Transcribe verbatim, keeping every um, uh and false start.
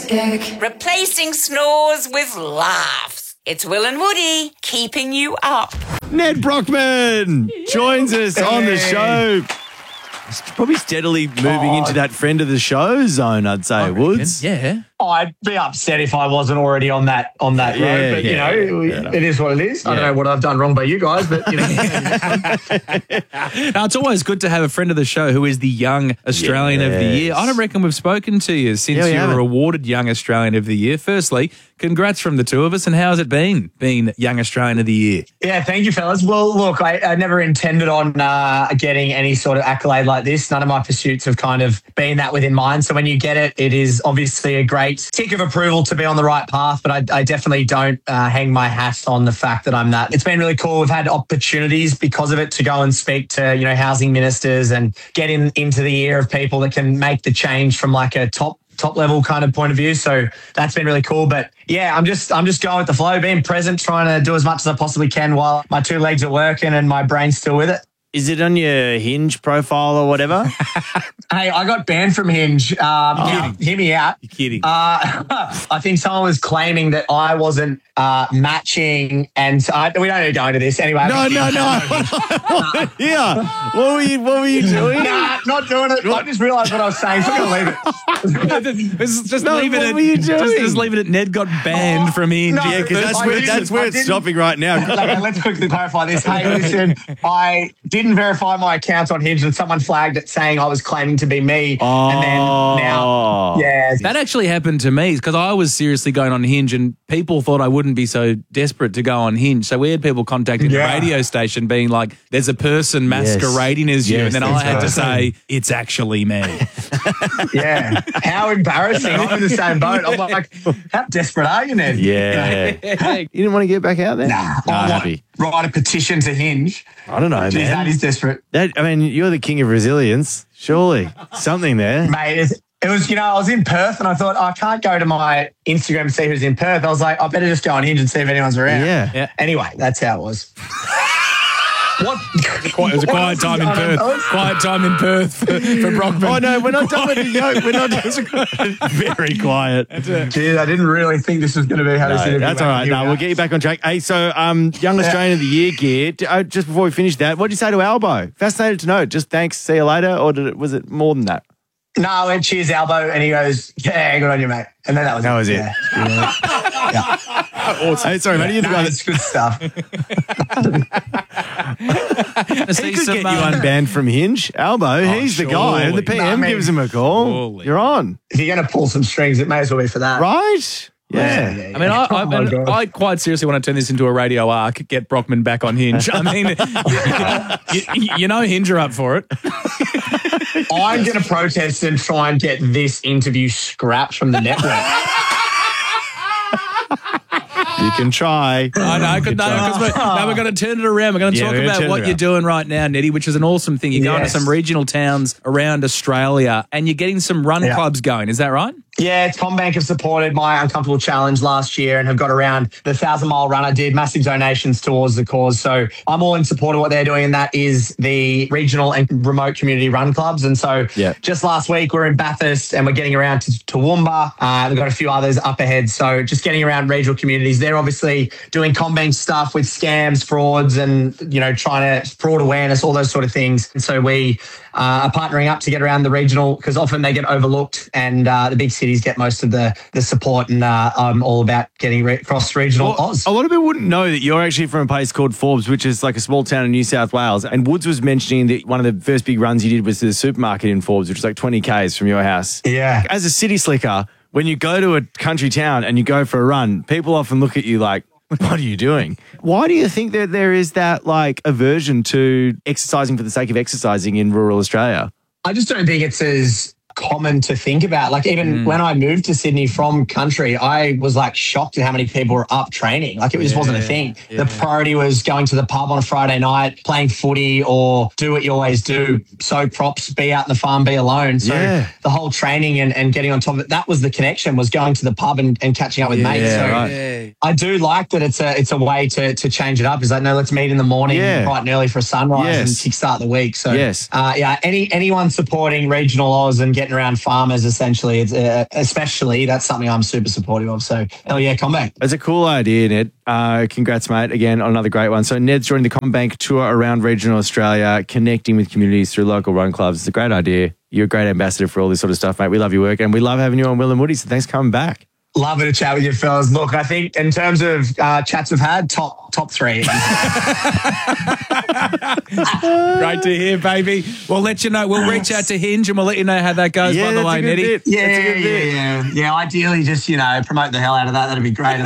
Ick. Replacing snores with laughs. It's Will and Woody keeping you up. Ned Brockman joins us on the show. He's probably steadily moving Oh. into that friend of the show zone, I'd say, Woods. Yeah. I'd be upset if I wasn't already on that on that Yeah, road, but yeah, you know, yeah, yeah. it is what it is. I don't Yeah. know what I've done wrong by you guys, but you know. Now, it's always good to have a friend of the show who is the Young Australian of the Year. Yes. I don't reckon we've spoken to you since Yeah, we you haven't. were awarded Young Australian of the Year. Firstly, congrats from the two of us, and how's it been being Young Australian of the Year? Yeah, thank you, fellas. Well, look, I, I never intended on uh, getting any sort of accolade like this. None of my pursuits have kind of been that within mind. So when you get it, it is obviously a great tick of approval to be on the right path. But I, I definitely don't uh, hang my hat on the fact that I'm that. It's been really cool. We've had opportunities because of it to go and speak to, you know, housing ministers and get in into the ear of people that can make the change from like a top top level kind of point of view. So that's been really cool. But yeah, I'm just I'm just going with the flow, being present, trying to do as much as I possibly can while my two legs are working and my brain's still with it. Is it on your Hinge profile or whatever? Hey, I got banned from Hinge. Um, now, hear me out. You're kidding. Uh, I think someone was claiming that I wasn't uh, matching, and so I, we don't need to go into this anyway. No, no, no. Yeah. What were you, what were you doing? Nah, not doing it. I just realised what I was saying, so I'm going to leave it. just just No, leave it what at, were you Just, doing? just leave it at Ned got banned Oh, from Hinge. no. Yeah, because that's I where, didn't- that's where I it's didn't- stopping right now. Okay, let's quickly clarify this. Hey, listen, I didn't verify my account on Hinge and someone flagged it saying I was claiming to be me. And then now, yeah. That actually happened to me because I was seriously going on Hinge and people thought I wouldn't be so desperate to go on Hinge. So we had people contacting Yeah. the radio station being like, there's a person masquerading as you. Yes, and then I that's had to right. say, it's actually me. Yeah. How embarrassing. I'm in the same boat. I'm like, how desperate are you, Ned? Yeah. You didn't want to get back out there? Nah, No, I happy. write a petition to Hinge. I don't know, Jeez, man. that is desperate. That, I mean, you're the king of resilience. Surely. Something there. Mate, it, it was, you know, I was in Perth and I thought, I can't go to my Instagram and see who's in Perth. I was like, I better just go on Hinge and see if anyone's around. Yeah. Yeah. Anyway, that's how it was. What? It was a quiet time in Perth. Quiet time in Perth for, for Brockman. Oh, no, we're not done with the yoke. We're not Very quiet. Dude, I didn't really think this was going to be how this No, interview that's went. all right. Here No, we we'll are. get you back on track. Hey, so um, Young Australian of the Year gear. d- uh, Just before we finish that, what did you say to Albo? Fascinated to know. Just thanks, see you later, or did it, was it more than that? No, I went, cheers, Albo, and he goes, yeah, good on you, mate. And then that was That it. was it. Yeah. Awesome. Hey, sorry, mate. You No, guys, it's good stuff. To he see could some, get you uh, unbanned from Hinge. Albo, he's the guy. surely. The P M No, I mean- gives him a call. Surely. You're on. If you're going to pull some strings, it may as well be for that. Right? Yeah. Yeah, I mean, I, I, Oh, my God. I quite seriously want to turn this into a radio arc, get Brockman back on Hinge. I mean, you, you, you know Hinge are up for it. I'm going to protest and try and get this interview scrapped from the network. You can try. I know, cause, no, because we're, no, we're going to turn it around. We're going to Yeah, talk we're gonna about turn it what you're around. doing right now, Nettie, which is an awesome thing. You're going to Yes. some regional towns around Australia and you're getting some run Yeah. clubs going. Is that right? Yeah, Combank have supported my Uncomfortable Challenge last year and have got around the thousand mile run I did, massive donations towards the cause. So I'm all in support of what they're doing, and that is the regional and remote community run clubs. And so Yeah. just last week we're in Bathurst and we're getting around to Toowoomba. Uh, we've got a few others up ahead. So just getting around regional communities. They're obviously doing Combank stuff with scams, frauds, and, you know, trying to fraud awareness, all those sort of things. And so we uh, are partnering up to get around the regional, because often they get overlooked and uh, the big cities get most of the the support, and uh, I'm all about getting re- across regional Well, Oz. a lot of people wouldn't know that you're actually from a place called Forbes, which is like a small town in New South Wales. And Woods was mentioning that one of the first big runs you did was to the supermarket in Forbes, which is like twenty kays from your house. Yeah. As a city slicker, when you go to a country town and you go for a run, people often look at you like, what are you doing? Why do you think that there is that like aversion to exercising for the sake of exercising in rural Australia? I just don't think it's as common to think about. Like even Mm. when I moved to Sydney from country, I was like shocked at how many people were up training. Like it just wasn't a thing. yeah. The priority was going to the pub on a Friday night, playing footy, or do what you always do. Sow crops, be out in the farm, be alone. So Yeah. the whole training and, and getting on top of it, that was the connection, was going to the pub and, and catching up with mates. So right. I do like that it's a it's a way to to change it up. Is like, no, let's meet in the morning Yeah. bright and early for a sunrise Yes. and kickstart the week. So Yes. uh, yeah, any anyone supporting regional Oz and getting getting around farmers, essentially, it's, uh, especially, that's something I'm super supportive of. So, hell yeah, CommBank. It's a cool idea, Ned. Uh, congrats, mate. Again, on another great one. So Ned's joining the CommBank tour around regional Australia, connecting with communities through local run clubs. It's a great idea. You're a great ambassador for all this sort of stuff, mate. We love your work and we love having you on Will and Woody. So thanks for coming back. Lovely to chat with you, fellas. Look, I think in terms of uh, chats we've had, top top three. Great to hear, baby. We'll let you know. We'll reach out to Hinge and we'll let you know how that goes, Yeah, by the that's way, a good Nettie. bit. Yeah, That's a yeah, good bit. yeah. Yeah, ideally just, you know, promote the hell out of that. That'd be great.